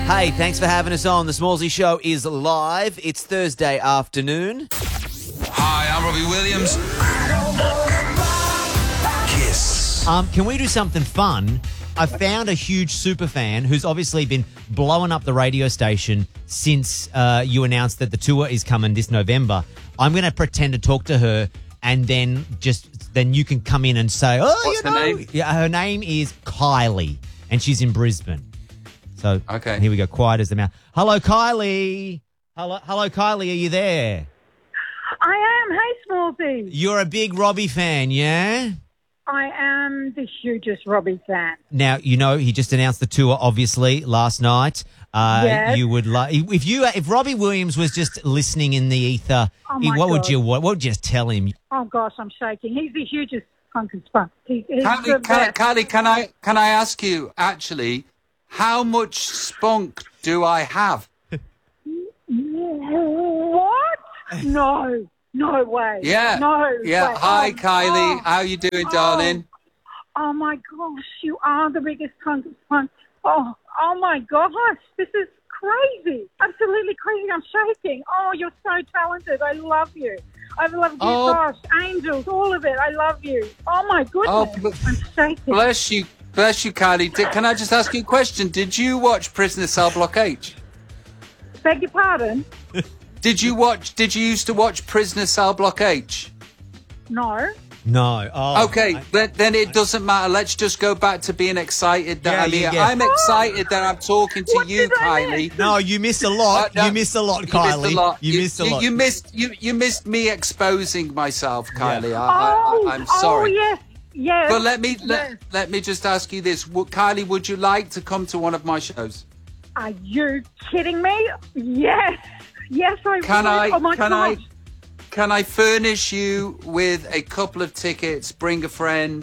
Hey, thanks for having us on. The Smallsy Show is live. It's Thursday afternoon. Hi, I'm Robbie Williams. Kiss. Can we do something fun? I found a huge super fan who's obviously been blowing up the radio station since you announced that the tour is coming this November. I'm going to pretend to talk to her, and then you can come in and say, What's her name? Yeah, her name is Kylie, and she's in Brisbane. So Okay. Here we go. Quiet as the mouse. Hello, Kylie. Hello, Kylie. Are you there? I am. Hey, Smallsy. You're a big Robbie fan, yeah? I am the hugest Robbie fan. Now, you know, he just announced the tour, obviously, last night. Yes. You would like if Robbie Williams was just listening in the ether, Oh my what would God. you just tell him? Oh, gosh, I'm shaking. He's the hugest punk and spunk. He's the Kylie, best. can I ask you, actually, how much spunk do I have? What? No. No way. Yeah. No Yeah. way. Hi, Oh, Kylie. oh, How you doing, darling? Oh, my gosh. You are the biggest punk and spunk. Oh, my gosh. This is crazy. Absolutely crazy. I'm shaking. Oh, you're so talented. I love you. I love you, Oh. gosh. Angels, all of it. I love you. Oh, my goodness. I'm shaking. Bless you, Kylie. Can I just ask you a question? Did you watch Prisoner Cell Block H? Beg your pardon? Did you used to watch Prisoner Cell Block H? No. No. Oh, Okay, then it doesn't matter. Let's just go back to being excited that Yeah, I'm here. yeah. I'm excited that I'm talking to What you, did I Kylie. miss? No, you missed a lot. No, You missed a lot, You Kylie. missed a lot. You missed a lot. You missed me exposing myself, Kylie. Oh, I'm sorry. Oh, yes. Yes. But let me Yes. just ask you this, Kylie. Would you like to come to one of my shows? Are you kidding me? Yes. Yes, I Can would. I? Oh, my gosh. Can I furnish you with a couple of tickets? Bring a friend.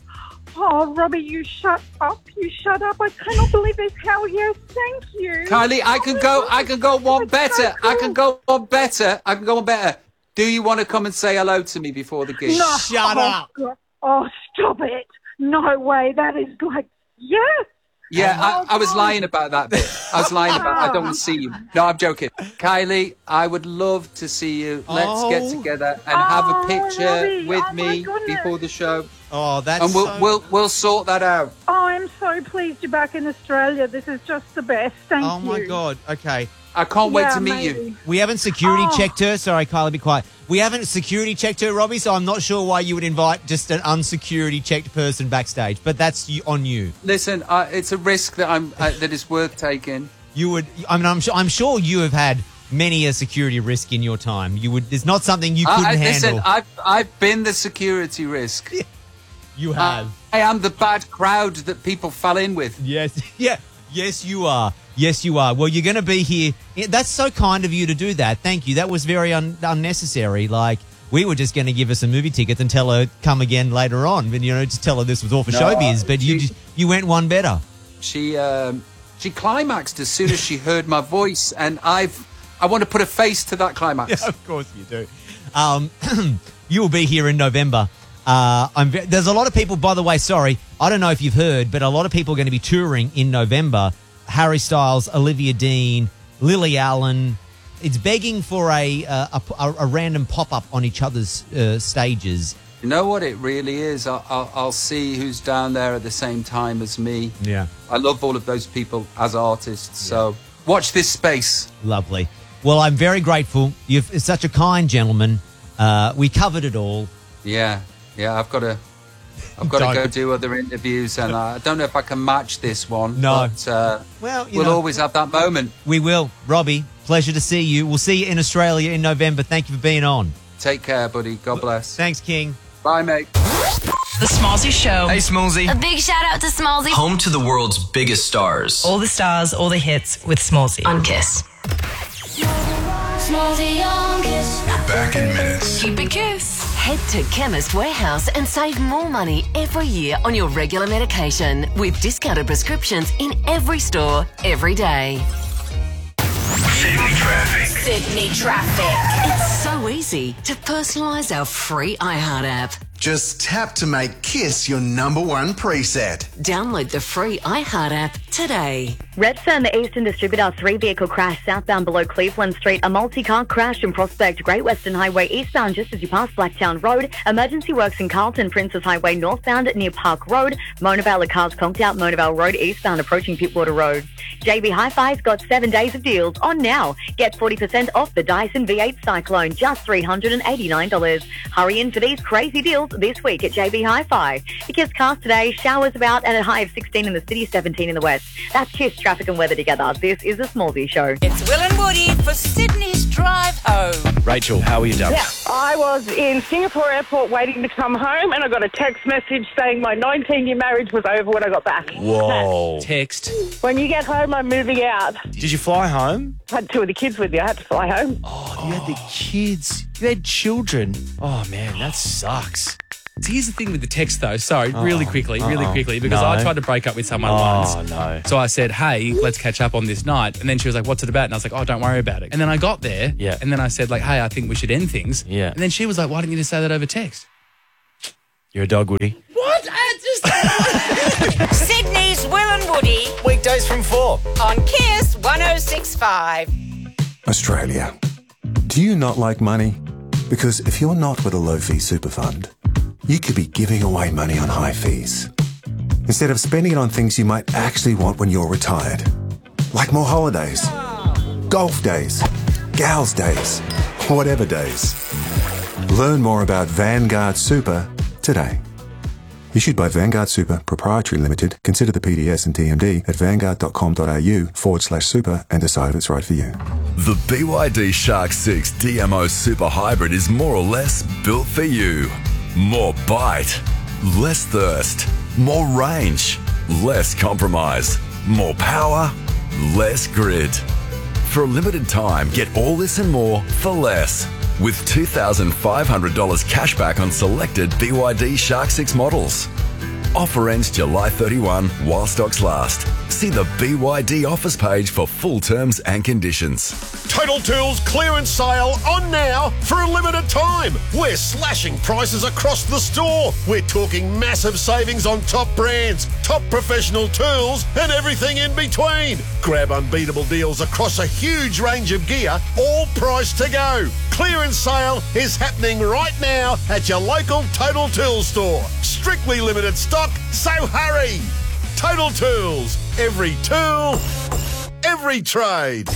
Oh, Robbie, you shut up. You shut up. I cannot believe this. Hell yes. Thank you. Kylie, I can go one That's so better. I can cool. go one better. Do you want to come and say hello to me before the gig? No. Shut up. God. Oh, stop it. No way. That is like, yes. Yeah, Oh, I was God. lying about that bit. I was lying about I don't want to see you. No, I'm joking. Kylie, I would love to see you. Let's get Oh. together and have a Oh, picture Robbie. with Oh, my me goodness. before the show. Oh, that's And so... we'll sort that out. Oh, I'm so pleased you're back in Australia. This is just the best. Thank you. Oh, my God. Okay. I can't wait Yeah, to meet maybe. you. We haven't security Oh. checked her. Sorry, Kylie, be quiet. We haven't security checked her, Robbie, so I'm not sure why you would invite just an unsecurity checked person backstage. But that's on you. Listen, it's a risk that that is worth taking. You would. I mean, I'm sure you have had many a security risk in your time. You would. There's not something you couldn't handle. Listen, I've been the security risk. You have. I am the bad crowd that people fell in with. Yes. Yeah. Yes, you are. Yes, you are. Well, you're going to be here. That's so kind of you to do that. Thank you. That was very unnecessary. Like, we were just going to give her some movie tickets and tell her come again later on. And, just tell her this was all for No, showbiz. But you went one better. She climaxed as soon as she heard my voice, and I want to put a face to that climax. Yeah, of course you do. You will be here in November. There's a lot of people, by the way, sorry, I don't know if you've heard, but a lot of people are going to be touring in November. Harry Styles, Olivia Dean, Lily Allen. It's begging for a random pop-up on each other's stages. You know what it really is? I'll see who's down there at the same time as me. Yeah. I love all of those people as artists, so watch this space. Lovely. Well, I'm very grateful. You're such a kind gentleman. We covered it all. Yeah, I've got to go do other interviews, and I don't know if I can match this one. No. But Well, we'll always have that moment. We will. Robbie, pleasure to see you. We'll see you in Australia in November. Thank you for being on. Take care, buddy. God bless. Thanks, King. Bye, mate. The Smallsy Show. Hey, Smallsy. A big shout out to Smallsy. Home to the world's biggest stars. All the stars, all the hits with Smallsy. On Kiss. Smallsy on Kiss. We're back in minutes. Keep it Kiss. Head to Chemist Warehouse and save more money every year on your regular medication with discounted prescriptions in every store, every day. Sydney traffic. Sydney traffic. It's so easy to personalise our free iHeart app. Just tap to make Kiss your number one preset. Download the free iHeart app today. Redfern, the Eastern Distributor, 3-vehicle crash southbound below Cleveland Street. A multi-car crash in Prospect, Great Western Highway eastbound just as you pass Blacktown Road. Emergency works in Carlton, Princess Highway northbound near Park Road. Mona Vale, a car's conked out Mona Vale Road eastbound approaching Pittwater Road. JB Hi-Fi's got 7 days of deals on now. Get 40% off the Dyson V8 Cyclone, just $389. Hurry in for these crazy deals this week at JB Hi-Fi. The Kiss cast today, showers about and a high of 16 in the city, 17 in the west. That's Kiss traffic and weather together. This is the Smallsy Show. It's Will and Woody for Sydney's drive home. Rachel, how are you done? Yeah, I was in Singapore airport waiting to come home and I got a text message saying my 19-year marriage was over when I got back. Whoa. Text. When you get home, I'm moving out. Did you fly home? I had 2 of the kids with you. I had to fly home. Oh, you had the kids. You had children. Oh, man, that sucks. So here's the thing with the text, though. Sorry, really quickly, because I tried to break up with someone once. Oh, no. So I said, hey, let's catch up on this night. And then she was like, what's it about? And I was like, oh, don't worry about it. And then I got there. Yeah. And then I said, like, hey, I think we should end things. Yeah. And then she was like, why didn't you just say that over text? You're a dog, Woody. What? Sydney's Will and Woody. Weekdays from 4. On Kiss 106.5. Australia. Do you not like money? Because if you're not with a low-fee super fund, you could be giving away money on high fees instead of spending it on things you might actually want when you're retired, like more holidays, golf days, gals days, whatever days. Learn more about Vanguard Super today. Issued by Vanguard Super Proprietary Limited. Consider the PDS and TMD at vanguard.com.au/super and decide if it's right for you. The BYD Shark 6 DMO Super Hybrid is more or less built for you. More bite, less thirst, more range, less compromise, more power, less grid. For a limited time, get all this and more for less. With $2,500 cashback on selected BYD Shark 6 models. Offer ends July 31 while stocks last. See the BYD offers page for full terms and conditions. Total Tools clearance sale on now for a limited time. We're slashing prices across the store. We're talking massive savings on top brands, top professional tools, and everything in between. Grab unbeatable deals across a huge range of gear, all priced to go. Clearance sale is happening right now at your local Total Tools store. Strictly limited stock, so hurry. Total Tools. Every tool, every trade.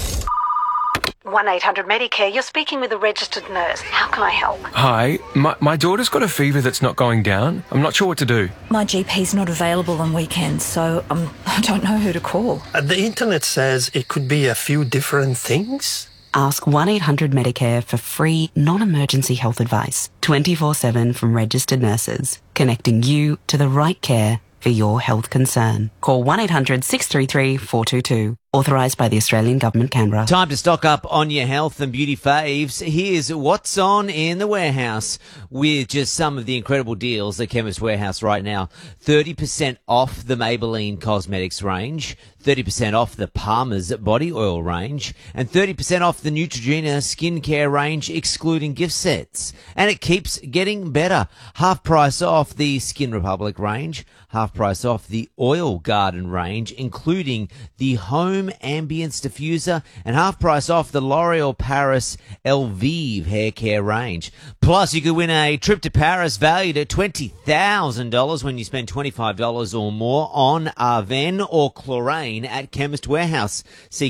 1-800-MEDICARE. You're speaking with a registered nurse. How can I help? Hi, my daughter's got a fever that's not going down. I'm not sure what to do. My GP's not available on weekends, so I don't know who to call. The internet says it could be a few different things. Ask 1-800-MEDICARE for free, non-emergency health advice. 24/7 from registered nurses. Connecting you to the right care for your health concern. Call 1-800-633-422. Authorised by the Australian Government, Canberra. Time to stock up on your health and beauty faves. Here's what's on in the warehouse with just some of the incredible deals at Chemist Warehouse right now. 30% off the Maybelline Cosmetics range, 30% off the Palmer's body oil range, and 30% off the Neutrogena skincare range, excluding gift sets. And it keeps getting better. Half price off the Skin Republic range, half price off the Oil Garden range, including the Home Ambience Diffuser, and half price off the L'Oreal Paris Elvive hair care range. Plus, you could win a trip to Paris valued at $20,000 when you spend $25 or more on Arven or Chlorane at Chemist Warehouse. See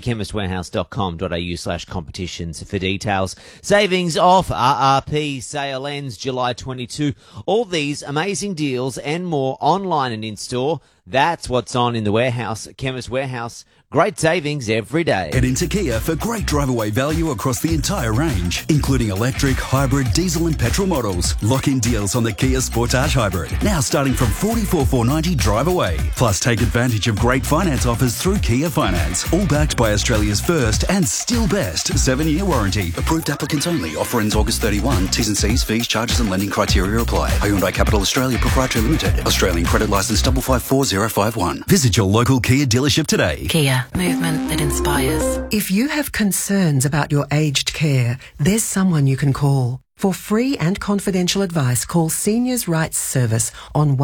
chemistwarehouse.com.au/competitions for details. Savings off RRP sale ends July 22. All these amazing deals and more online and in-store. That's what's on in the warehouse. Chemist Warehouse. Great savings every day. Head into Kia for great drive-away value across the entire range, including electric, hybrid, diesel and petrol models. Lock-in deals on the Kia Sportage Hybrid, now starting from $44,490 drive away. Plus, take advantage of great finance offers through Kia Finance, all backed by Australia's first and still best 7-year warranty. Approved applicants only. Offer ends August 31. T's and C's, fees, charges and lending criteria apply. Hyundai Capital Australia Proprietary Limited. Australian credit licence 554051. Visit your local Kia dealership today. Kia. Movement that inspires. If you have concerns about your aged care, there's someone you can call. For free and confidential advice, call Seniors Rights Service on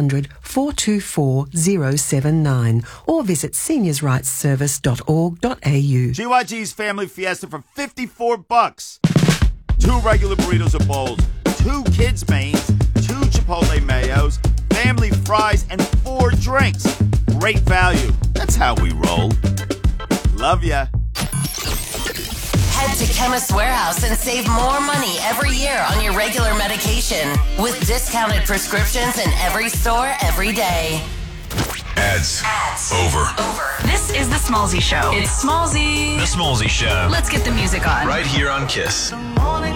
1-800-424-079 or visit seniorsrightsservice.org.au. GYG's Family Fiesta for $54. 2 regular burritos or bowls, 2 kids' mains, 2 Chipotle mayos, family fries, and 4 drinks. Great value. That's how we roll. Love ya. Head to Chemist Warehouse and save more money every year on your regular medication with discounted prescriptions in every store every day. Ads. Over. This is the Smallzy Show. It's Smallzy. The Smallzy Show. Let's get the music on. Right here on KISS.